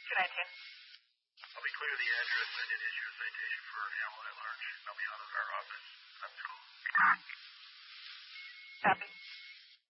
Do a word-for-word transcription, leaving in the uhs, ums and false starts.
Good night, Ted. I'll be clear of the address. I did issue a citation for an animal at large. I'll be out of our office. I'm school.